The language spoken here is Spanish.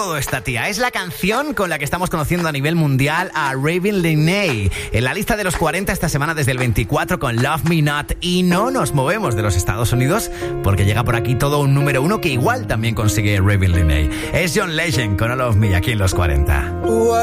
todo esta tía. Es la canción con la que estamos conociendo a nivel mundial a Raven Leigh. En la lista de los 40 esta semana desde el 24 con Love Me Not. Y no nos movemos de los Estados Unidos porque llega por aquí todo un número 1 que igual también consigue Raven Leigh. Es John Legend con All of Me aquí en los 40.